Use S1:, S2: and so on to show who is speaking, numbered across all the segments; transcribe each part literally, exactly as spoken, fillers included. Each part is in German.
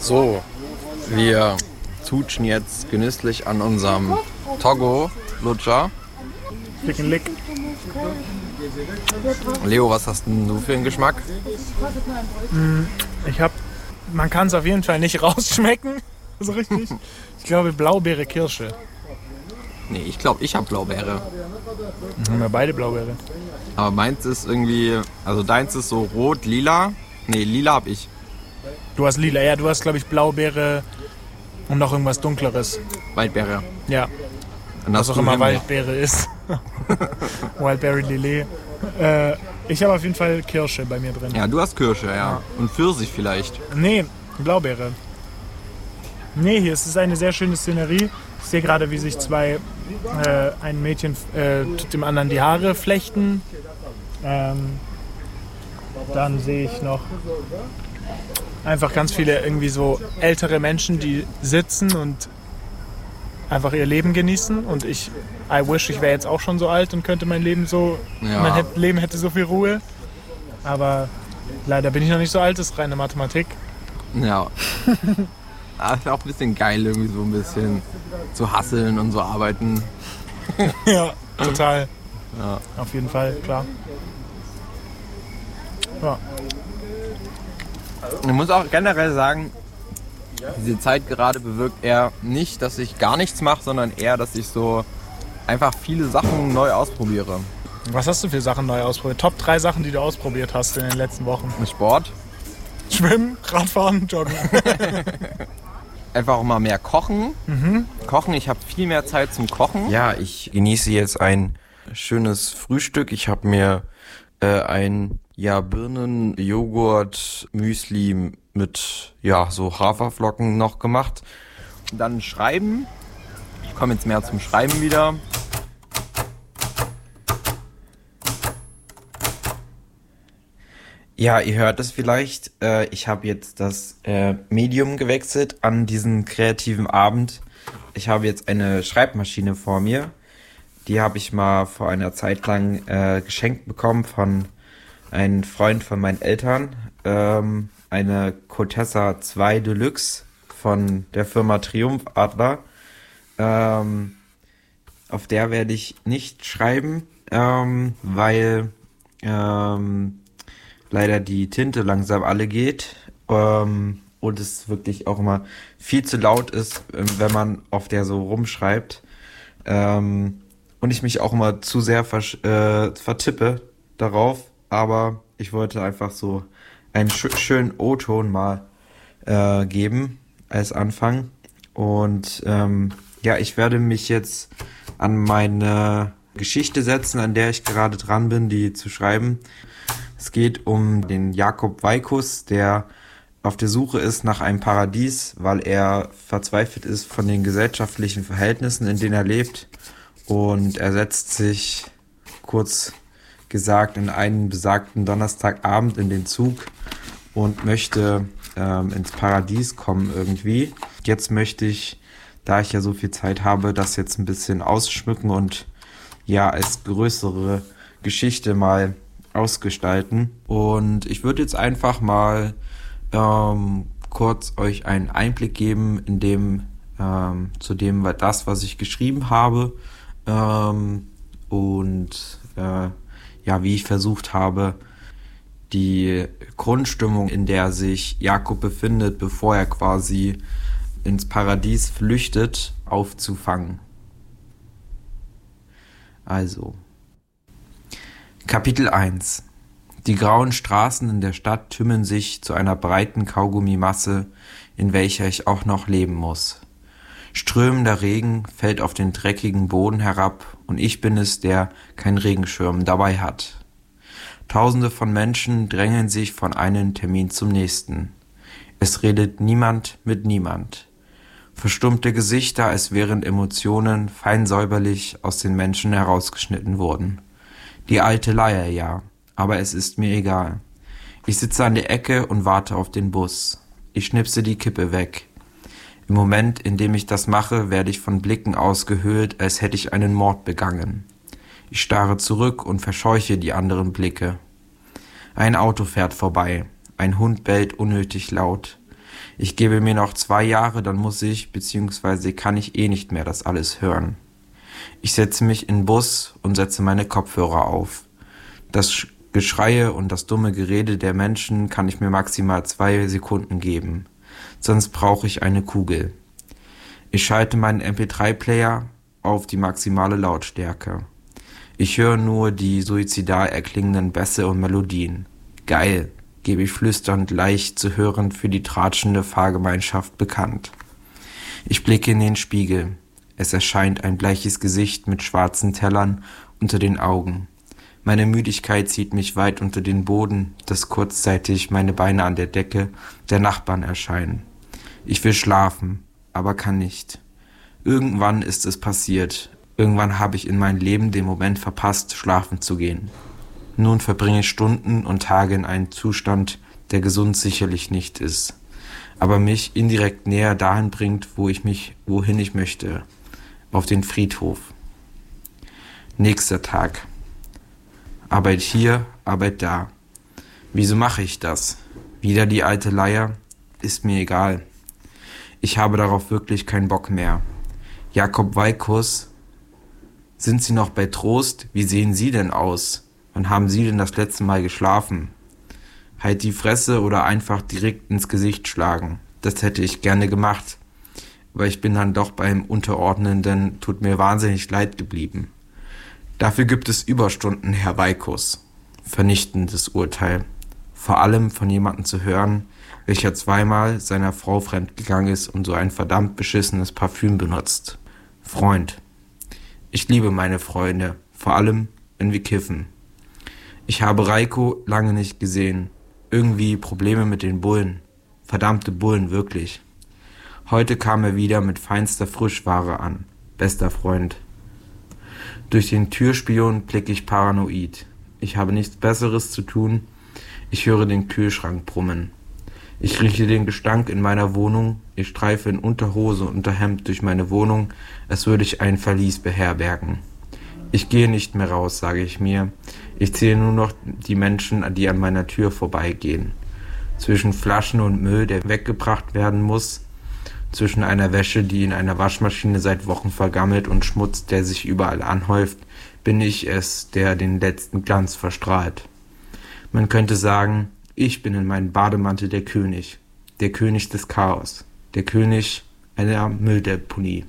S1: So, wir tutschen jetzt genüsslich an unserem Togo-Lutscher.
S2: Licken, lick.
S1: Leo, was hast denn du für einen Geschmack?
S2: Ich hab, man kann es auf jeden Fall nicht rausschmecken, so richtig. Ich glaube Blaubeere, Kirsche.
S1: Nee, ich glaube, ich habe Blaubeere.
S2: Haben wir beide Blaubeere.
S1: Aber meins ist irgendwie, also deins ist so rot, lila. Nee, lila hab ich.
S2: Du hast lila, ja, du hast glaube ich Blaubeere und noch irgendwas Dunkleres.
S1: Waldbeere.
S2: Ja,
S1: Und
S2: was
S1: hast
S2: auch
S1: du
S2: immer
S1: Himbeer.
S2: Waldbeere ist. Wildberry Lillet. Äh, ich habe auf jeden Fall Kirsche bei mir drin.
S1: Ja, du hast Kirsche, ja.
S2: Ja.
S1: Und Pfirsich vielleicht.
S2: Nee, Blaubeere. Nee, hier ist es eine sehr schöne Szenerie. Ich sehe gerade, wie sich zwei, äh, ein Mädchen äh, tut dem anderen die Haare flechten. Ähm, dann sehe ich noch einfach ganz viele irgendwie so ältere Menschen, die sitzen und einfach ihr Leben genießen. Und ich, I wish, ich wäre jetzt auch schon so alt und könnte mein Leben so,
S1: Ja.
S2: mein He- Leben hätte so viel Ruhe. Aber leider bin ich noch nicht so alt, das ist reine Mathematik.
S1: Ja. Aber ist auch ein bisschen geil, irgendwie so ein bisschen zu hasseln und so arbeiten.
S2: Ja, total.
S1: Ja.
S2: Auf jeden Fall, klar. Ja.
S1: Ich muss auch generell sagen, diese Zeit gerade bewirkt eher nicht, dass ich gar nichts mache, sondern eher, dass ich so einfach viele Sachen neu ausprobiere.
S2: Was hast du für Sachen neu ausprobiert? Top drei Sachen, die du ausprobiert hast in den letzten Wochen.
S1: Sport,
S2: Schwimmen, Radfahren, Joggen.
S1: einfach auch mal mehr kochen.
S2: Mhm.
S1: Kochen, ich habe viel mehr Zeit zum Kochen.
S3: Ja, ich genieße jetzt ein schönes Frühstück. Ich habe mir äh, ein ja Birnen, Joghurt, Müsli mit ja so Haferflocken noch gemacht.
S1: Dann schreiben. Ich komme jetzt mehr zum Schreiben wieder.
S3: Ja, ihr hört es vielleicht. Äh, ich habe jetzt das äh, Medium gewechselt an diesen kreativen Abend. Ich habe jetzt eine Schreibmaschine vor mir. Die habe ich mal vor einer Zeit lang äh, geschenkt bekommen von einem Freund von meinen Eltern. Ähm, eine Contessa zwei Deluxe von der Firma Triumph Adler. Ähm, auf der werde ich nicht schreiben, ähm, weil ähm, leider die Tinte langsam alle geht ähm, und es wirklich auch immer viel zu laut ist, ähm, wenn man auf der so rumschreibt. Ähm, und ich mich auch immer zu sehr versch- äh, vertippe darauf, aber ich wollte einfach so einen sch- schönen O-Ton mal äh, geben als Anfang. Und ähm, ja, ich werde mich jetzt an meine Geschichte setzen, an der ich gerade dran bin, die zu schreiben. Es geht um den Jakob Weikus, der auf der Suche ist nach einem Paradies, weil er verzweifelt ist von den gesellschaftlichen Verhältnissen, in denen er lebt. Und er setzt sich, kurz gesagt, in einen besagten Donnerstagabend in den Zug und möchte ähm, ins Paradies kommen irgendwie. Jetzt möchte ich, da ich ja so viel Zeit habe, das jetzt ein bisschen ausschmücken und ja als größere Geschichte mal ausgestalten. Und ich würde jetzt einfach mal ähm, kurz euch einen Einblick geben in dem, ähm, zu dem, das, was ich geschrieben habe ähm, und äh, ja, wie ich versucht habe, die Grundstimmung, in der sich Jakob befindet, bevor er quasi ins Paradies flüchtet, aufzufangen. Also, Kapitel eins. Die grauen Straßen in der Stadt tümmeln sich zu einer breiten Kaugummimasse, in welcher ich auch noch leben muss. Strömender Regen fällt auf den dreckigen Boden herab und ich bin es, der kein Regenschirm dabei hat. Tausende von Menschen drängeln sich von einem Termin zum nächsten. Es redet niemand mit niemand. Verstummte Gesichter, als wären Emotionen fein säuberlich aus den Menschen herausgeschnitten wurden. Die alte Leier, ja, aber es ist mir egal. Ich sitze an der Ecke und warte auf den Bus. Ich schnipse die Kippe weg. Im Moment, in dem ich das mache, werde ich von Blicken ausgehöhlt, als hätte ich einen Mord begangen. Ich starre zurück und verscheuche die anderen Blicke. Ein Auto fährt vorbei. Ein Hund bellt unnötig laut. Ich gebe mir noch zwei Jahre, dann muss ich, beziehungsweise kann ich eh nicht mehr das alles hören. Ich setze mich in den Bus und setze meine Kopfhörer auf. Das Geschreie und das dumme Gerede der Menschen kann ich mir maximal zwei Sekunden geben. Sonst brauche ich eine Kugel. Ich schalte meinen M P drei Player auf die maximale Lautstärke. Ich höre nur die suizidal erklingenden Bässe und Melodien. Geil, gebe ich flüsternd leicht zu hören für die tratschende Fahrgemeinschaft bekannt. Ich blicke in den Spiegel. Es erscheint ein bleiches Gesicht mit schwarzen Tellern unter den Augen. Meine Müdigkeit zieht mich weit unter den Boden, dass kurzzeitig meine Beine an der Decke der Nachbarn erscheinen. Ich will schlafen, aber kann nicht. Irgendwann ist es passiert. Irgendwann habe ich in meinem Leben den Moment verpasst, schlafen zu gehen. Nun verbringe ich Stunden und Tage in einem Zustand, der gesund sicherlich nicht ist, aber mich indirekt näher dahin bringt, wo ich mich, wohin ich möchte, auf den Friedhof. Nächster Tag. Arbeit hier, Arbeit da. Wieso mache ich das? Wieder die alte Leier? Ist mir egal. Ich habe darauf wirklich keinen Bock mehr. Jakob Weikus, sind Sie noch bei Trost? Wie sehen Sie denn aus? Wann haben Sie denn das letzte Mal geschlafen? Halt die Fresse oder einfach direkt ins Gesicht schlagen. Das hätte ich gerne gemacht. Aber ich bin dann doch beim Unterordnenden, tut mir wahnsinnig leid geblieben. Dafür gibt es Überstunden, Herr Weikus. Vernichtendes Urteil. Vor allem von jemandem zu hören, welcher zweimal seiner Frau fremdgegangen ist und so ein verdammt beschissenes Parfüm benutzt. Freund. Ich liebe meine Freunde, vor allem, wenn wir kiffen. Ich habe Reiko lange nicht gesehen. Irgendwie Probleme mit den Bullen. Verdammte Bullen, wirklich. Heute kam er wieder mit feinster Frischware an. Bester Freund. Durch den Türspion blicke ich paranoid. Ich habe nichts Besseres zu tun. Ich höre den Kühlschrank brummen. Ich rieche den Gestank in meiner Wohnung. Ich streife in Unterhose und Unterhemd durch meine Wohnung, als würde ich ein Verlies beherbergen. Ich gehe nicht mehr raus, sage ich mir. Ich zähle nur noch die Menschen, die an meiner Tür vorbeigehen. Zwischen Flaschen und Müll, der weggebracht werden muss. Zwischen einer Wäsche, die in einer Waschmaschine seit Wochen vergammelt und Schmutz, der sich überall anhäuft, bin ich es, der den letzten Glanz verstrahlt. Man könnte sagen, ich bin in meinem Bademantel der König. Der König des Chaos. Der König einer Mülldeponie.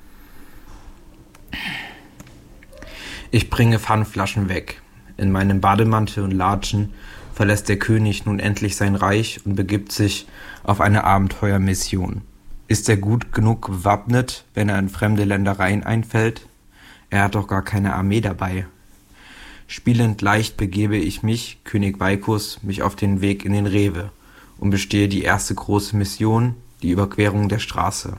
S3: Ich bringe Pfandflaschen weg. In meinem Bademantel und Latschen verlässt der König nun endlich sein Reich und begibt sich auf eine Abenteuermission. Ist er gut genug gewappnet, wenn er in fremde Ländereien einfällt? Er hat doch gar keine Armee dabei. Spielend leicht begebe ich mich, König Weikus, mich auf den Weg in den Rewe und bestehe die erste große Mission, die Überquerung der Straße.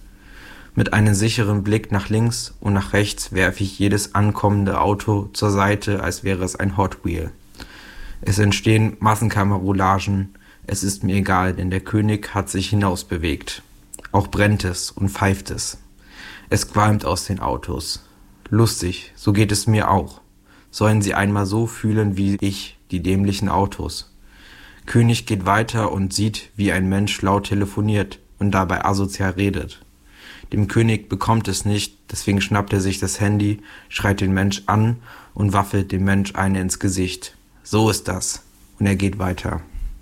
S3: Mit einem sicheren Blick nach links und nach rechts werfe ich jedes ankommende Auto zur Seite, als wäre es ein Hot Wheel. Es entstehen Massenkamerolagen, es ist mir egal, denn der König hat sich hinausbewegt. Auch brennt es und pfeift es. Es qualmt aus den Autos. Lustig, so geht es mir auch. Sollen sie einmal so fühlen wie ich, die dämlichen Autos. König geht weiter und sieht, wie ein Mensch laut telefoniert und dabei asozial redet. Dem König bekommt es nicht, deswegen schnappt er sich das Handy, schreit den Mensch an und waffelt dem Mensch eine ins Gesicht. So ist das. Und er geht weiter.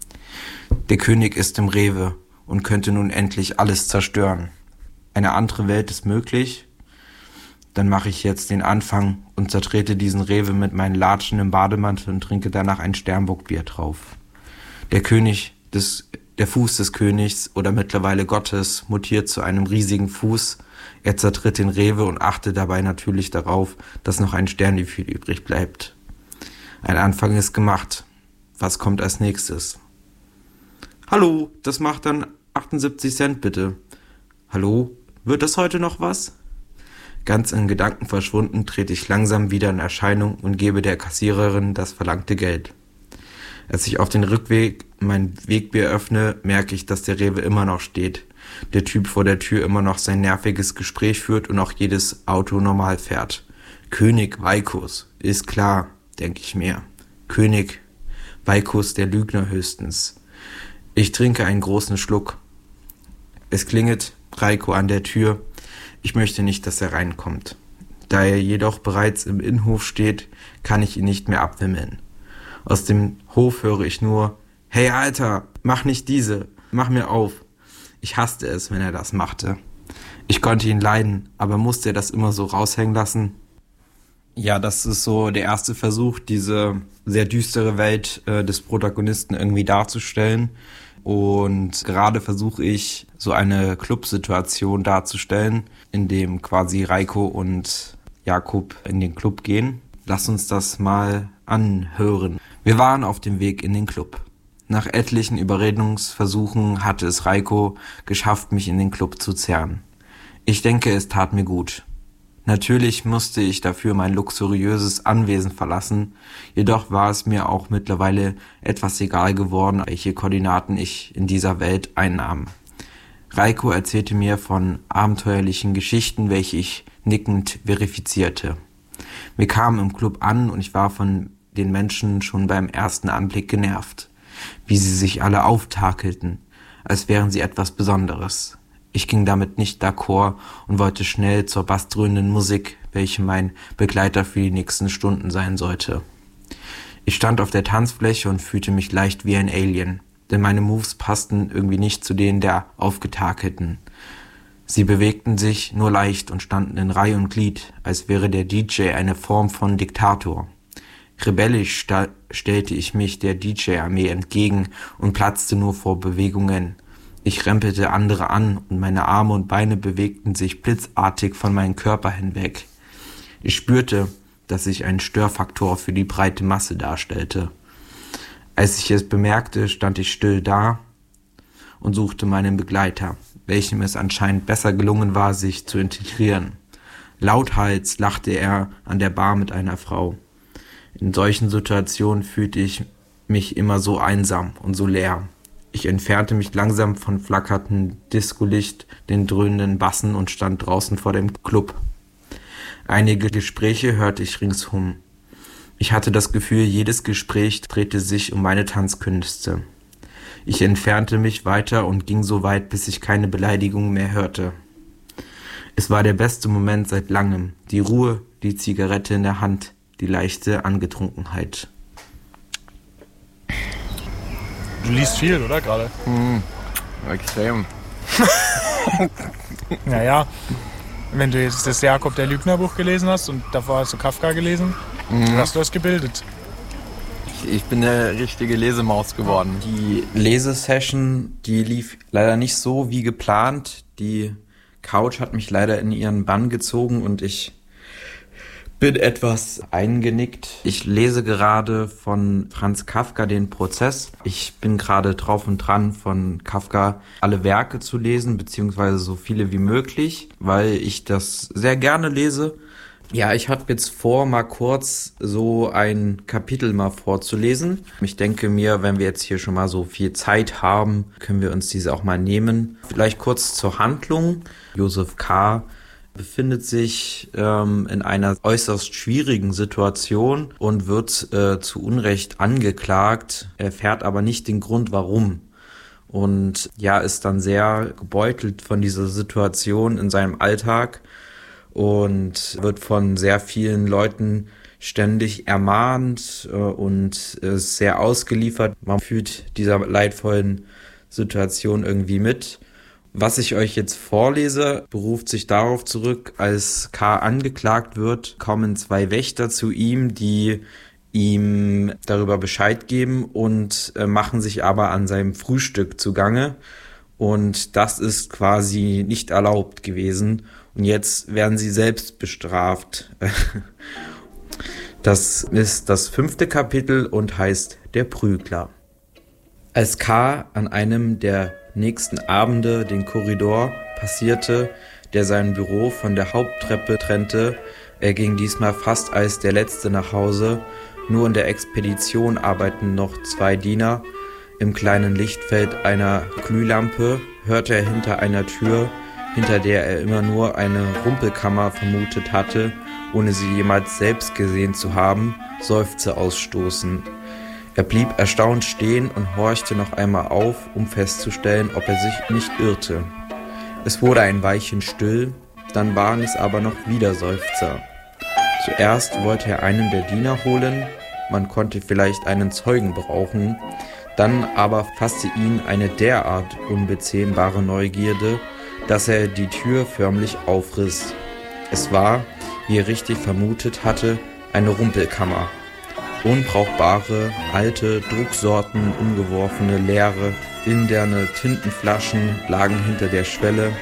S3: Der König ist im Rewe und könnte nun endlich alles zerstören. Eine andere Welt ist möglich? Dann mache ich jetzt den Anfang und zertrete diesen Rewe mit meinen Latschen im Bademantel und trinke danach ein Sternburg-Bier drauf. Der König des, der Fuß des Königs oder mittlerweile Gottes mutiert zu einem riesigen Fuß. Er zertritt den Rewe und achtet dabei natürlich darauf, dass noch ein Sterngefühl übrig bleibt. Ein Anfang ist gemacht. Was kommt als nächstes? Hallo, das macht dann achtundsiebzig Cent bitte. Hallo, wird das heute noch was? Ganz in Gedanken verschwunden, trete ich langsam wieder in Erscheinung und gebe der Kassiererin das verlangte Geld. Als ich auf den Rückweg mein Wegbier öffne, merke ich, dass der Rewe immer noch steht. Der Typ vor der Tür immer noch sein nerviges Gespräch führt und auch jedes Auto normal fährt. König Weikus, ist klar, denke ich mir. König Weikus, der Lügner höchstens. Ich trinke einen großen Schluck. Es klingelt, Reiko an der Tür. Ich möchte nicht, dass er reinkommt. Da er jedoch bereits im Innenhof steht, kann ich ihn nicht mehr abwimmeln. Aus dem Hof höre ich nur: Hey Alter, mach nicht diese, mach mir auf. Ich hasste es, wenn er das machte. Ich konnte ihn leiden, aber musste er das immer so raushängen lassen? Ja, das ist so der erste Versuch, diese sehr düstere Welt äh, des Protagonisten irgendwie darzustellen. Und gerade versuche ich, so eine Clubsituation darzustellen, in dem quasi Reiko und Jakob in den Club gehen. Lass uns das mal anhören. Wir waren auf dem Weg in den Club. Nach etlichen Überredungsversuchen hatte es Reiko geschafft, mich in den Club zu zerren. Ich denke, es tat mir gut. Natürlich musste ich dafür mein luxuriöses Anwesen verlassen, jedoch war es mir auch mittlerweile etwas egal geworden, welche Koordinaten ich in dieser Welt einnahm. Reiko erzählte mir von abenteuerlichen Geschichten, welche ich nickend verifizierte. Wir kamen im Club an und ich war von den Menschen schon beim ersten Anblick genervt, wie sie sich alle auftakelten, als wären sie etwas Besonderes. Ich ging damit nicht d'accord und wollte schnell zur bassdröhnenden Musik, welche mein Begleiter für die nächsten Stunden sein sollte. Ich stand auf der Tanzfläche und fühlte mich leicht wie ein Alien, denn meine Moves passten irgendwie nicht zu denen der Aufgetakelten. Sie bewegten sich nur leicht und standen in Reihe und Glied, als wäre der D J eine Form von Diktator. Rebellisch sta- stellte ich mich der D J-Armee entgegen und platzte nur vor Bewegungen. Ich rempelte andere an und meine Arme und Beine bewegten sich blitzartig von meinem Körper hinweg. Ich spürte, dass ich einen Störfaktor für die breite Masse darstellte. Als ich es bemerkte, stand ich still da und suchte meinen Begleiter, welchem es anscheinend besser gelungen war, sich zu integrieren. Lauthals lachte er an der Bar mit einer Frau. In solchen Situationen fühlte ich mich immer so einsam und so leer. Ich entfernte mich langsam von flackerndem Discolicht, den dröhnenden Bassen und stand draußen vor dem Club. Einige Gespräche hörte ich ringsum. Ich hatte das Gefühl, jedes Gespräch drehte sich um meine Tanzkünste. Ich entfernte mich weiter und ging so weit, bis ich keine Beleidigungen mehr hörte. Es war der beste Moment seit langem. Die Ruhe, die Zigarette in der Hand, die leichte Angetrunkenheit.
S2: Du liest viel, oder, gerade?
S1: Mhm. Extrem.
S2: Naja, wenn du jetzt das Jakob der Lügner Buch gelesen hast und davor hast du Kafka gelesen, mhm. dann hast du das gebildet.
S1: Ich, ich bin eine richtige Lesemaus geworden.
S3: Die Lesesession, die lief leider nicht so wie geplant. Die Couch hat mich leider in ihren Bann gezogen und ich bin etwas eingenickt. Ich lese gerade von Franz Kafka den Prozess. Ich bin gerade drauf und dran, von Kafka alle Werke zu lesen, beziehungsweise so viele wie möglich, weil ich das sehr gerne lese. Ja, ich habe jetzt vor, mal kurz so ein Kapitel mal vorzulesen. Ich denke mir, wenn wir jetzt hier schon mal so viel Zeit haben, können wir uns diese auch mal nehmen. Vielleicht kurz zur Handlung. Josef K. befindet sich ähm, in einer äußerst schwierigen Situation und wird äh, zu Unrecht angeklagt, erfährt aber nicht den Grund, warum. Und ja, ist dann sehr gebeutelt von dieser Situation in seinem Alltag und wird von sehr vielen Leuten ständig ermahnt äh, und ist sehr ausgeliefert. Man fühlt dieser leidvollen Situation irgendwie mit. Was ich euch jetzt vorlese, beruft sich darauf zurück, als K. angeklagt wird, kommen zwei Wächter zu ihm, die ihm darüber Bescheid geben und äh, machen sich aber an seinem Frühstück zugange. Und das ist quasi nicht erlaubt gewesen. Und jetzt werden sie selbst bestraft. Das ist das fünfte Kapitel und heißt Der Prügler. Als K. an einem der nächsten Abende den Korridor passierte, der sein Büro von der Haupttreppe trennte, er ging diesmal fast als der Letzte nach Hause. Nur in der Expedition arbeiten noch zwei Diener. Im kleinen Lichtfeld einer Glühlampe hörte er hinter einer Tür, hinter der er immer nur eine Rumpelkammer vermutet hatte, ohne sie jemals selbst gesehen zu haben, Seufzer ausstoßen. Er blieb erstaunt stehen und horchte noch einmal auf, um festzustellen, ob er sich nicht irrte. Es wurde ein Weilchen still, dann waren es aber noch wieder Seufzer. Zuerst wollte er einen der Diener holen, man konnte vielleicht einen Zeugen brauchen, dann aber fasste ihn eine derart unbezähmbare Neugierde, dass er die Tür förmlich aufriss. Es war, wie er richtig vermutet hatte, eine Rumpelkammer. Unbrauchbare, alte, Drucksorten, umgeworfene, leere, inderne Tintenflaschen lagen hinter der Schwelle.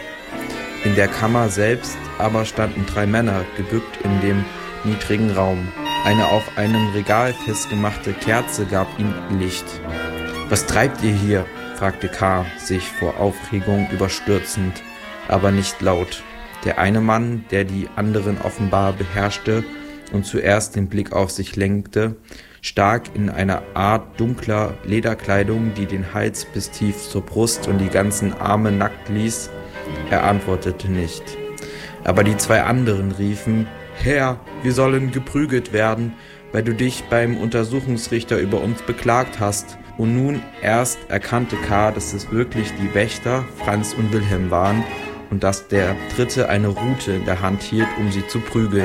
S3: In der Kammer selbst aber standen drei Männer gebückt in dem niedrigen Raum. Eine auf einem Regal festgemachte Kerze gab ihm Licht. »Was treibt ihr hier?« fragte K., sich vor Aufregung überstürzend, aber nicht laut. Der eine Mann, der die anderen offenbar beherrschte und zuerst den Blick auf sich lenkte, stark in einer Art dunkler Lederkleidung, die den Hals bis tief zur Brust und die ganzen Arme nackt ließ. Er antwortete nicht. Aber die zwei anderen riefen: »Herr, wir sollen geprügelt werden, weil du dich beim Untersuchungsrichter über uns beklagt hast.« Und nun erst erkannte K., dass es wirklich die Wächter, Franz und Wilhelm waren, und dass der Dritte eine Rute in der Hand hielt, um sie zu prügeln.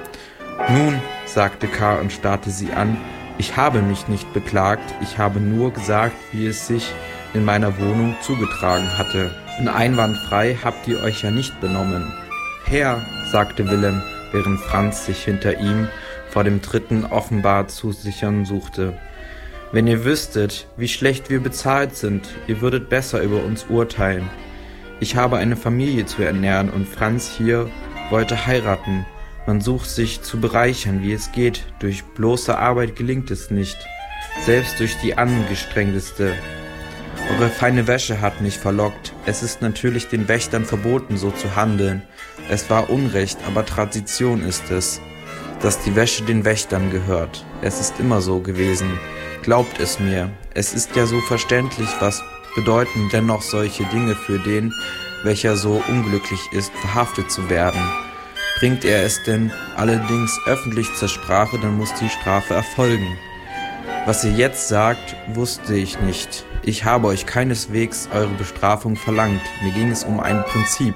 S3: »Nun«, sagte K. und starrte sie an, »ich habe mich nicht beklagt, ich habe nur gesagt, wie es sich in meiner Wohnung zugetragen hatte. Und einwandfrei habt ihr euch ja nicht benommen.« »Herr«, sagte Wilhelm, während Franz sich hinter ihm vor dem Dritten offenbar zu sichern suchte. »Wenn ihr wüsstet, wie schlecht wir bezahlt sind, ihr würdet besser über uns urteilen. Ich habe eine Familie zu ernähren und Franz hier wollte heiraten. Man sucht sich zu bereichern, wie es geht. Durch bloße Arbeit gelingt es nicht, selbst durch die angestrengteste. Eure feine Wäsche hat mich verlockt. Es ist natürlich den Wächtern verboten, so zu handeln. Es war Unrecht, aber Tradition ist es, dass die Wäsche den Wächtern gehört. Es ist immer so gewesen. Glaubt es mir, es ist ja so verständlich, was bedeuten dennoch solche Dinge für den, welcher so unglücklich ist, verhaftet zu werden. Bringt er es denn allerdings öffentlich zur Sprache, dann muss die Strafe erfolgen. Was ihr jetzt sagt, wusste ich nicht. Ich habe euch keineswegs eure Bestrafung verlangt. Mir ging es um ein Prinzip.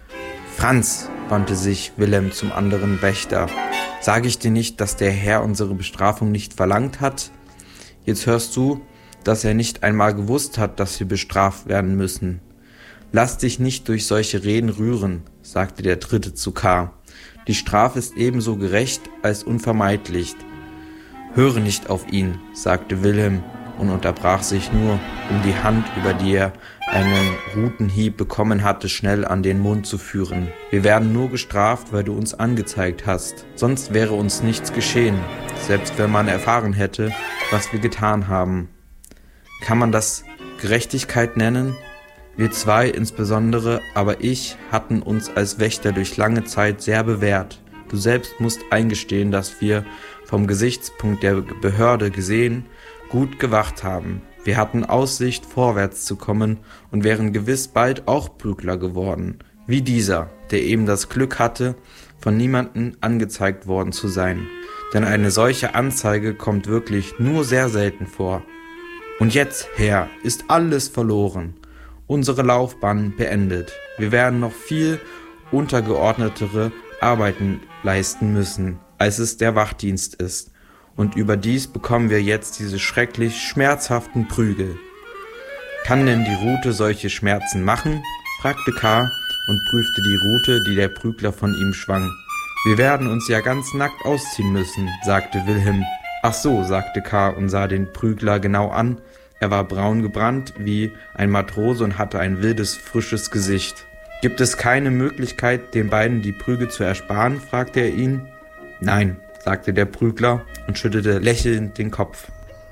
S3: Franz, wandte sich Wilhelm zum anderen Wächter, sage ich dir nicht, dass der Herr unsere Bestrafung nicht verlangt hat? Jetzt hörst du, dass er nicht einmal gewusst hat, dass wir bestraft werden müssen. Lass dich nicht durch solche Reden rühren, sagte der Dritte zu K. Die Strafe ist ebenso gerecht als unvermeidlich. Höre nicht auf ihn, sagte Wilhelm und unterbrach sich nur, um die Hand, über die er einen Rutenhieb bekommen hatte, schnell an den Mund zu führen. Wir werden nur gestraft, weil du uns angezeigt hast. Sonst wäre uns nichts geschehen, selbst wenn man erfahren hätte, was wir getan haben. Kann man das Gerechtigkeit nennen? Wir zwei insbesondere, aber ich, hatten uns als Wächter durch lange Zeit sehr bewährt. Du selbst musst eingestehen, dass wir vom Gesichtspunkt der Behörde gesehen gut gewacht haben. Wir hatten Aussicht, vorwärts zu kommen und wären gewiss bald auch Prügler geworden, wie dieser, der eben das Glück hatte, von niemandem angezeigt worden zu sein. Denn eine solche Anzeige kommt wirklich nur sehr selten vor. Und jetzt, Herr, ist alles verloren. Unsere Laufbahn beendet. Wir werden noch viel untergeordnetere Arbeiten leisten müssen, als es der Wachdienst ist. Und überdies bekommen wir jetzt diese schrecklich schmerzhaften Prügel. Kann denn die Rute solche Schmerzen machen? Fragte K. und prüfte die Rute, die der Prügler von ihm schwang. Wir werden uns ja ganz nackt ausziehen müssen, sagte Wilhelm. Ach so, sagte K. und sah den Prügler genau an. Er war braun gebrannt wie ein Matrose und hatte ein wildes, frisches Gesicht. Gibt es keine Möglichkeit, den beiden die Prügel zu ersparen? Fragte er ihn. Nein, sagte der Prügler und schüttelte lächelnd den Kopf.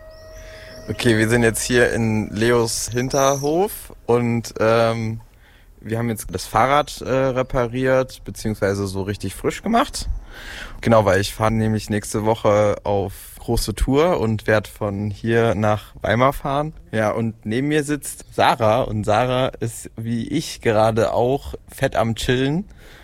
S1: Okay, wir sind jetzt hier in Leos Hinterhof und ähm, wir haben jetzt das Fahrrad äh, repariert, beziehungsweise so richtig frisch gemacht. Genau, weil ich fahre nämlich nächste Woche auf große Tour und werde von hier nach Weimar fahren. Ja, und neben mir sitzt Sarah und Sarah ist wie ich gerade auch fett am Chillen.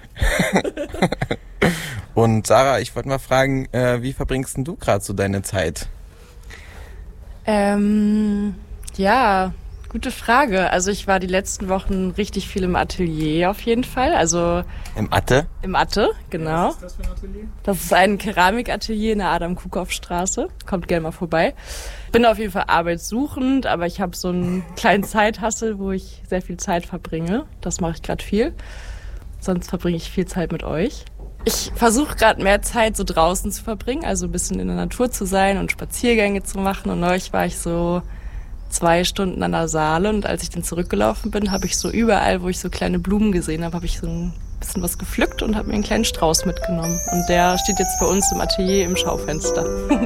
S1: Und Sarah, ich wollte mal fragen, äh, wie verbringst denn du gerade so deine Zeit?
S4: Ähm, ja, Gute Frage. Also ich war die letzten Wochen richtig viel im Atelier auf jeden Fall. Also
S1: Im Atte?
S4: Im Atte, genau.
S2: Was ist das für ein Atelier?
S4: Das ist ein Keramikatelier in der Adam-Kukow-Straße. Kommt gerne mal vorbei. Bin auf jeden Fall arbeitssuchend, aber ich habe so einen kleinen Zeithassel, wo ich sehr viel Zeit verbringe. Das mache ich gerade viel. Sonst verbringe ich viel Zeit mit euch. Ich versuche gerade mehr Zeit so draußen zu verbringen, also ein bisschen in der Natur zu sein und Spaziergänge zu machen. Und neulich war ich so zwei Stunden an der Saale und als ich dann zurückgelaufen bin, habe ich so überall, wo ich so kleine Blumen gesehen habe, habe ich so ein bisschen was gepflückt und habe mir einen kleinen Strauß mitgenommen. Und der steht jetzt bei uns im Atelier im Schaufenster.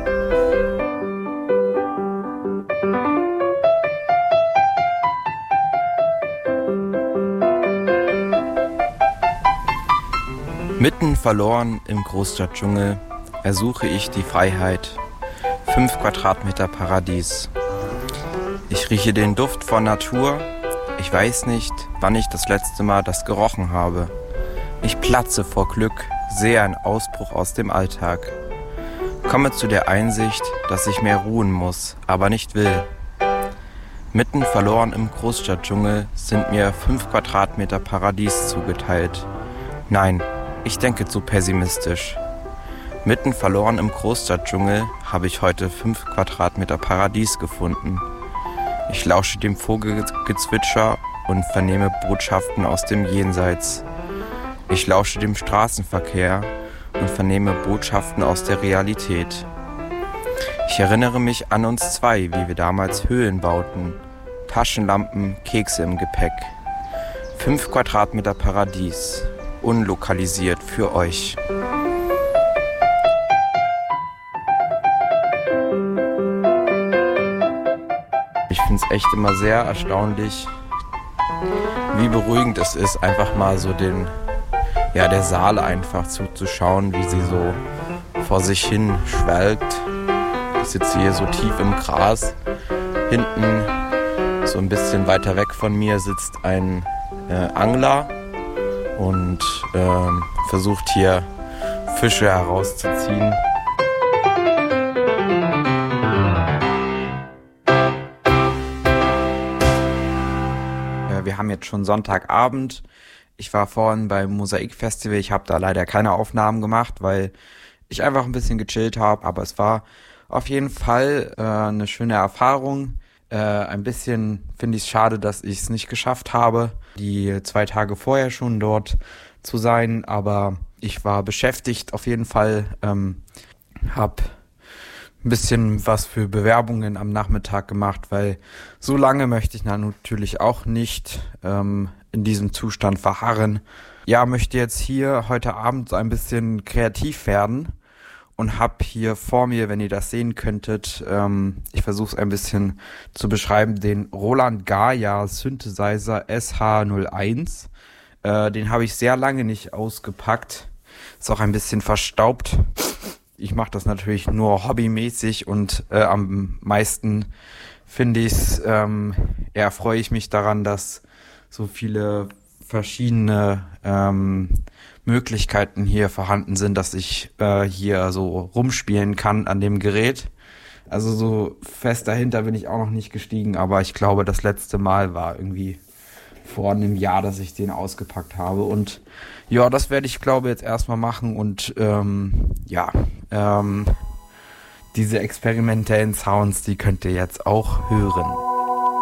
S1: Mitten verloren im Großstadtdschungel ersuche ich die Freiheit. Fünf Quadratmeter Paradies. Ich rieche den Duft von Natur. Ich weiß nicht, wann ich das letzte Mal das gerochen habe. Ich platze vor Glück, sehe einen Ausbruch aus dem Alltag. Komme zu der Einsicht, dass ich mehr ruhen muss, aber nicht will. Mitten verloren im Großstadtdschungel sind mir fünf Quadratmeter Paradies zugeteilt. Nein, ich denke zu pessimistisch. Mitten verloren im Großstadtdschungel habe ich heute fünf Quadratmeter Paradies gefunden. Ich lausche dem Vogelgezwitscher und vernehme Botschaften aus dem Jenseits. Ich lausche dem Straßenverkehr und vernehme Botschaften aus der Realität. Ich erinnere mich an uns zwei, wie wir damals Höhlen bauten. Taschenlampen, Kekse im Gepäck. Fünf Quadratmeter Paradies. Unlokalisiert für euch. Ich finde es echt immer sehr erstaunlich, wie beruhigend es ist, einfach mal so den, ja, der Saale einfach zuzuschauen, wie sie so vor sich hin schwelgt. Ich sitze hier so tief im Gras. Hinten, so ein bisschen weiter weg von mir, sitzt ein äh, Angler und ähm, versucht hier Fische herauszuziehen.
S3: Wir haben jetzt schon Sonntagabend. Ich war vorhin beim Mosaikfestival. Ich habe da leider keine Aufnahmen gemacht, weil ich einfach ein bisschen gechillt habe. Aber es war auf jeden Fall äh, eine schöne Erfahrung. Äh, ein bisschen finde ich es schade, dass ich es nicht geschafft habe, die zwei Tage vorher schon dort zu sein. Aber ich war beschäftigt auf jeden Fall. Ähm, habe ein bisschen was für Bewerbungen am Nachmittag gemacht, weil so lange möchte ich natürlich auch nicht ähm, in diesem Zustand verharren. Ja, möchte jetzt hier heute Abend so ein bisschen kreativ werden und habe hier vor mir, wenn ihr das sehen könntet, ähm, ich versuche es ein bisschen zu beschreiben, den Roland Gaia Synthesizer S H null eins. Äh, den habe ich sehr lange nicht ausgepackt. Ist auch ein bisschen verstaubt. Ich mache das natürlich nur hobbymäßig und äh, am meisten finde ich es, ähm, eher freue ich mich daran, dass so viele verschiedene ähm, Möglichkeiten hier vorhanden sind, dass ich äh, hier so rumspielen kann an dem Gerät. Also so fest dahinter bin ich auch noch nicht gestiegen, aber ich glaube, das letzte Mal war irgendwie vor einem Jahr, dass ich den ausgepackt habe. Und ja, das werde ich, glaube ich, jetzt erstmal machen und ähm, ja, ähm, diese experimentellen Sounds, die könnt ihr jetzt auch hören.